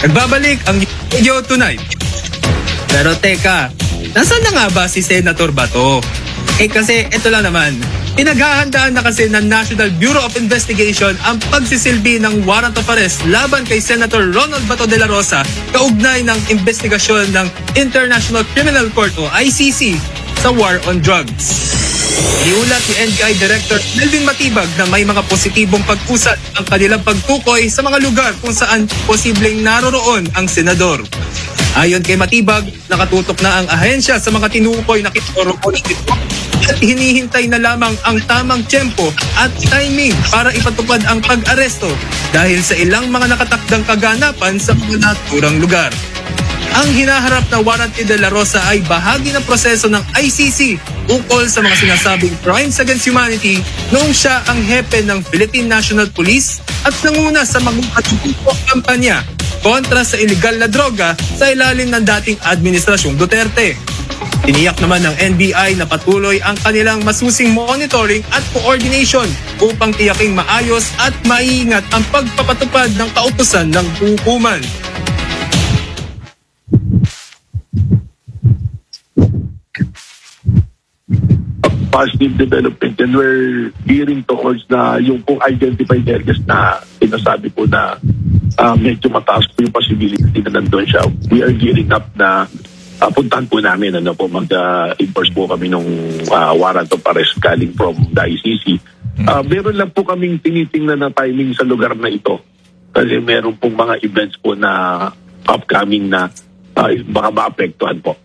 Nagbabalik ang video tonight. Pero teka, nasaan na nga ba si Senator Bato? Kasi ito lang naman, pinaghahandaan na kasi ng National Bureau of Investigation ang pagsisilbi ng warrant of arrest laban kay Senator Ronald Bato de la Rosa kaugnay ng investigasyon ng International Criminal Court o ICC sa war on drugs. Iniulat ni NBI Director Melvin Matibag na may mga positibong pag-usat ang kanilang pagtukoy sa mga lugar kung saan posibleng naroroon ang senador. Ayon kay Matibag, nakatutok na ang ahensya sa mga tinukoy na kitoro politiko at hinihintay na lamang ang tamang tiyempo at timing para ipatupad ang pag-aresto dahil sa ilang mga nakatakdang kaganapan sa mga naturang lugar. Ang hinaharap na warrant ni De La Rosa ay bahagi ng proseso ng ICC ukol sa mga sinasabing crimes against humanity noong siya ang hepe ng Philippine National Police at nanguna sa mga katutupok kampanya kontra sa illegal na droga sa ilalim ng dating Administrasyong Duterte. Tiniyak naman ng NBI na patuloy ang kanilang masusing monitoring at coordination upang tiyaking maayos at maiingat ang pagpapatupad ng kautusan ng hukuman. Positive development, and we're gearing towards na yung kung identified areas na sinasabi po na medyo mataas po yung possibility na nandun siya. We are gearing up na puntahan po namin, mag-enforce po kami ng warrant of arrest galing from the ICC. Meron lang po kaming tinitingnan na timing sa lugar na ito kasi meron pong mga events po na upcoming na baka maapektuhan po.